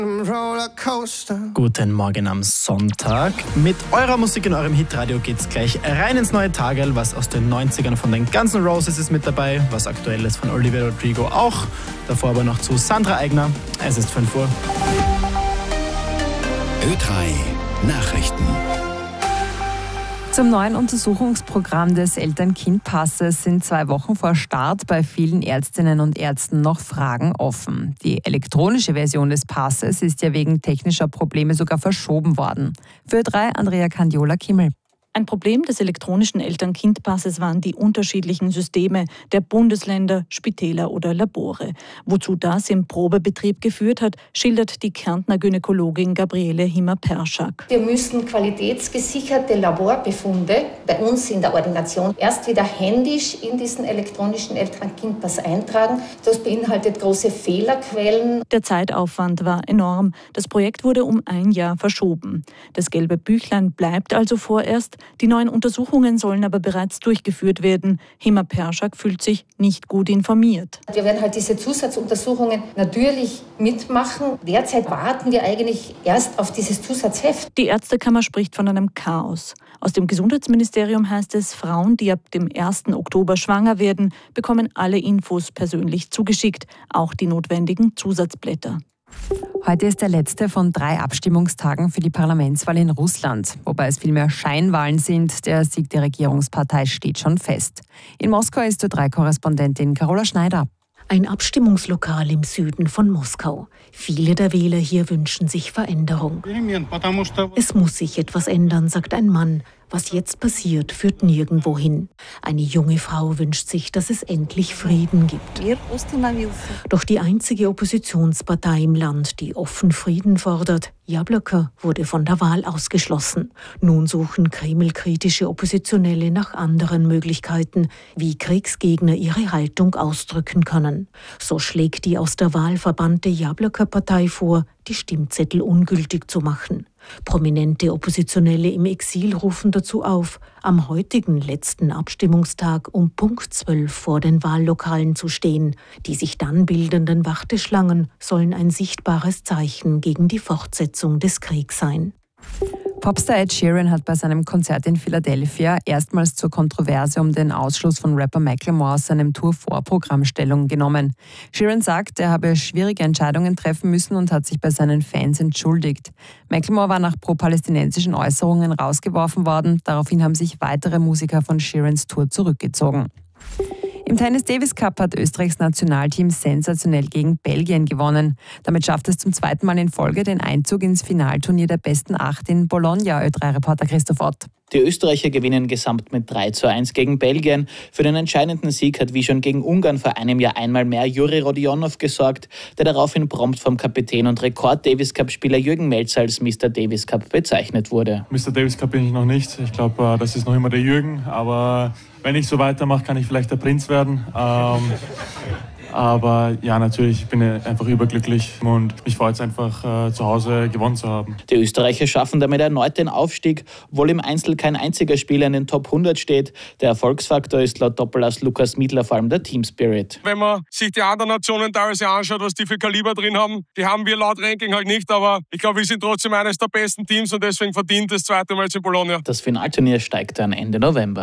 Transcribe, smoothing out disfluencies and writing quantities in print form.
Guten Morgen am Sonntag. Mit eurer Musik in eurem Hitradio geht's gleich rein ins neue Tagerl. Was aus den 90ern von den Guns N' Roses ist mit dabei, was Aktuelles von Olivia Rodrigo auch. Davor aber noch zu Sandra Aigner. Es ist 5 Uhr. Ö3 Nachrichten. Zum neuen Untersuchungsprogramm des Eltern-Kind-Passes sind 2 Wochen vor Start bei vielen Ärztinnen und Ärzten noch Fragen offen. Die elektronische Version des Passes ist ja wegen technischer Probleme sogar verschoben worden. Für Ö3 Andrea Candiola-Kimmel. Ein Problem des elektronischen Eltern-Kind-Passes waren die unterschiedlichen Systeme der Bundesländer, Spitäler oder Labore. Wozu das im Probebetrieb geführt hat, schildert die Kärntner Gynäkologin Gabriele Himmer-Perschak. Wir müssen qualitätsgesicherte Laborbefunde bei uns in der Ordination erst wieder händisch in diesen elektronischen Eltern-Kind-Pass eintragen. Das beinhaltet große Fehlerquellen. Der Zeitaufwand war enorm. Das Projekt wurde um 1 Jahr verschoben. Das gelbe Büchlein bleibt also vorerst. Die neuen Untersuchungen sollen aber bereits durchgeführt werden. Himmer-Perschak fühlt sich nicht gut informiert. Wir werden halt diese Zusatzuntersuchungen natürlich mitmachen. Derzeit warten wir eigentlich erst auf dieses Zusatzheft. Die Ärztekammer spricht von einem Chaos. Aus dem Gesundheitsministerium heißt es, Frauen, die ab dem 1. Oktober schwanger werden, bekommen alle Infos persönlich zugeschickt, auch die notwendigen Zusatzblätter. Heute ist der letzte von 3 Abstimmungstagen für die Parlamentswahl in Russland. Wobei es vielmehr Scheinwahlen sind, der Sieg der Regierungspartei steht schon fest. In Moskau ist Ö3-Korrespondentin Carola Schneider. Ein Abstimmungslokal im Süden von Moskau. Viele der Wähler hier wünschen sich Veränderung. Es muss sich etwas ändern, sagt ein Mann. Was jetzt passiert, führt nirgendwo hin. Eine junge Frau wünscht sich, dass es endlich Frieden gibt. Doch die einzige Oppositionspartei im Land, die offen Frieden fordert, Jabloko, wurde von der Wahl ausgeschlossen. Nun suchen kremlkritische Oppositionelle nach anderen Möglichkeiten, wie Kriegsgegner ihre Haltung ausdrücken können. So schlägt die aus der Wahl verbannte Jabloko-Partei vor, die Stimmzettel ungültig zu machen. Prominente Oppositionelle im Exil rufen dazu auf, am heutigen letzten Abstimmungstag um Punkt 12 vor den Wahllokalen zu stehen. Die sich dann bildenden Warteschlangen sollen ein sichtbares Zeichen gegen die Fortsetzung des Kriegs sein. Popstar Ed Sheeran hat bei seinem Konzert in Philadelphia erstmals zur Kontroverse um den Ausschluss von Rapper Macklemore aus seinem Tour-Vorprogramm Stellung genommen. Sheeran sagt, er habe schwierige Entscheidungen treffen müssen und hat sich bei seinen Fans entschuldigt. Macklemore war nach pro-palästinensischen Äußerungen rausgeworfen worden. Daraufhin haben sich weitere Musiker von Sheerans Tour zurückgezogen. Im Tennis Davis Cup hat Österreichs Nationalteam sensationell gegen Belgien gewonnen. Damit schafft es zum 2. Mal in Folge den Einzug ins Finalturnier der besten 8 in Bologna, Ö3-Reporter Christoph Ott. Die Österreicher gewinnen gesamt mit 3:1 gegen Belgien. Für den entscheidenden Sieg hat wie schon gegen Ungarn vor einem Jahr einmal mehr Juri Rodionov gesorgt, der daraufhin prompt vom Kapitän und Rekord-Davis-Cup-Spieler Jürgen Melzer als Mr. Davis Cup bezeichnet wurde. Mr. Davis Cup bin ich noch nicht. Ich glaube, das ist noch immer der Jürgen. Aber wenn ich so weitermache, kann ich vielleicht der Prinz werden. Aber ja, natürlich, ich bin einfach überglücklich und mich freut es einfach, zu Hause gewonnen zu haben. Die Österreicher schaffen damit erneut den Aufstieg, obwohl im Einzel kein einziger Spieler in den Top 100 steht. Der Erfolgsfaktor ist laut Doppelass Lukas Miedler vor allem der Team Spirit. Wenn man sich die anderen Nationen teilweise anschaut, was die für Kaliber drin haben, die haben wir laut Ranking halt nicht, aber ich glaube, wir sind trotzdem eines der besten Teams und deswegen verdient das 2. Mal in Bologna. Das Finalturnier steigt dann Ende November.